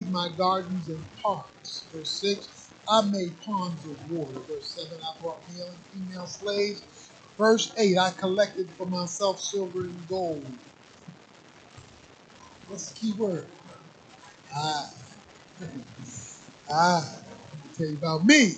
my gardens and parks. Verse 6, I made ponds of water. Verse 7, I brought male and female slaves. Verse 8, I collected for myself silver and gold. What's the key word? I. I. Let me tell you about me.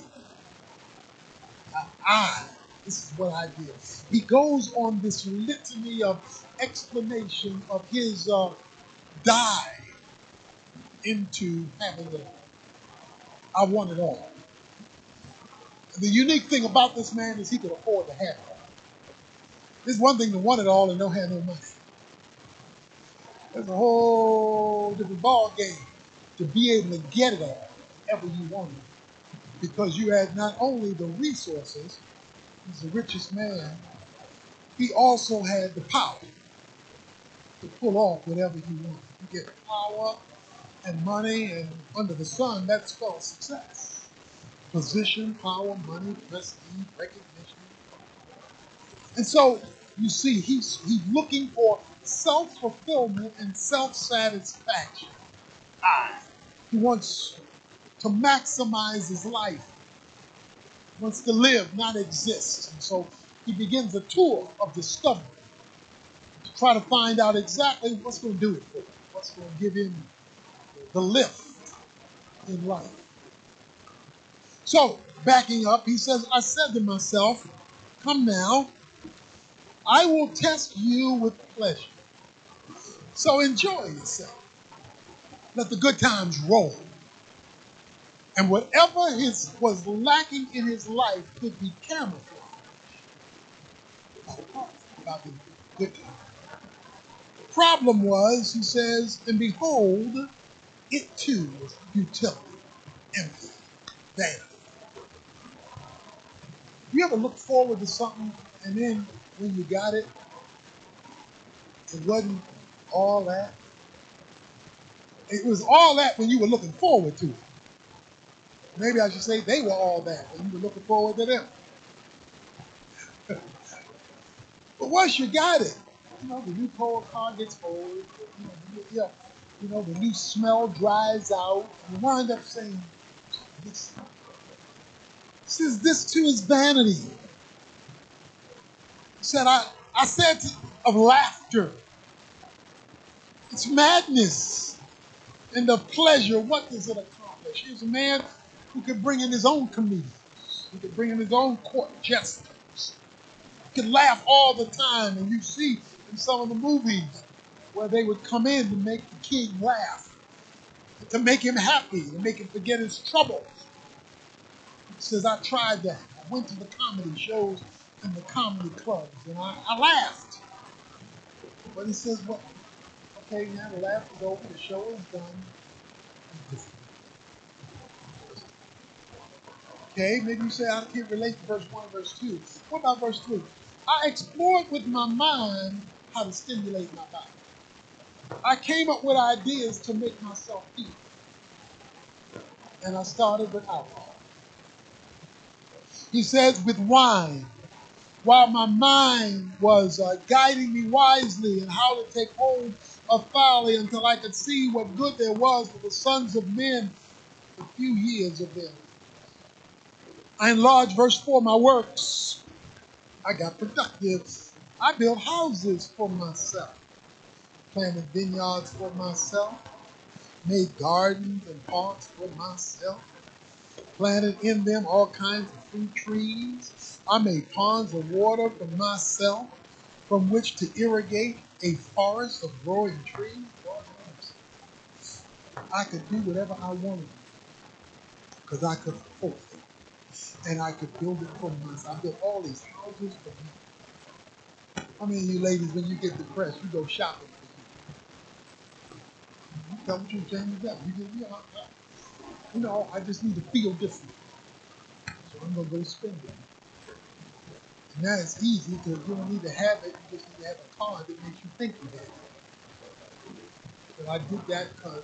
I. This is what I did. He goes on this litany of explanation of his dive into having it all. I want it all. And the unique thing about this man is he could afford to have it all. It's one thing to want it all and don't have no money. There's a whole different ball game to be able to get it all ever you want it. Because you had not only the resources, he's the richest man, he also had the power to pull off whatever he wanted. You get power and money, and under the sun, that spells success. Position, power, money, prestige, recognition. And so you see, he's looking for self-fulfillment and self-satisfaction. He wants to maximize his life. He wants to live, not exist. And so he begins a tour of discovery to try to find out exactly what's going to do it for him, what's going to give him the lift in life. So, backing up, he says, I said to myself, come now, I will test you with pleasure. So enjoy yourself. Let the good times roll. And whatever was lacking in his life could be camouflaged about the good times. The problem was, he says, and behold, it too was futility, empty, vanity. You ever look forward to something and then when you got it, it wasn't all that? It was all that when you were looking forward to it. Maybe I should say they were all that when you were looking forward to them. But once you got it, the new cold car gets old, the new smell dries out, and you wind up saying, this too is vanity. He said, I said of laughter, it's madness. And of pleasure, what does it accomplish? Here's a man who could bring in his own comedians. He could bring in his own court jesters. He could laugh all the time. And you see in some of the movies where they would come in to make the king laugh, to make him happy, to make him forget his troubles. He says, I tried that. I went to the comedy shows and the comedy clubs, and I laughed. But he says, well, okay, now the laugh is over, the show is done. Okay, maybe you say I can't relate to verse 1 and verse 2. What about verse 3? I explored with my mind how to stimulate my body. I came up with ideas to make myself feel. And I started with alcohol. He says with wine, while my mind was guiding me wisely in how to take hold of folly until I could see what good there was for the sons of men a few years of them. I enlarged, verse 4, my works. I got productive. I built houses for myself, planted vineyards for myself, made gardens and parks for myself, planted in them all kinds of fruit trees. I made ponds of water for myself, from which to irrigate a forest of growing trees. I could do whatever I wanted because I could afford it. And I could build it for myself. I built all these houses for me. How many of you ladies, when you get depressed, you go shopping for you? You tell the truth, change it up. I just need to feel different. So I'm going to go spend it. And now it's easy because you don't need to have it. You just need to have a card that makes you think you have it. But I did that because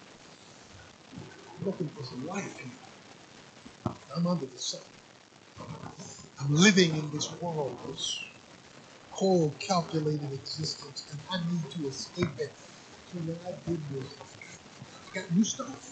I'm looking for some life here. I'm under the sun. I'm living in this world, this cold, calculated existence, and I need to escape it. So what I did was I got new stuff.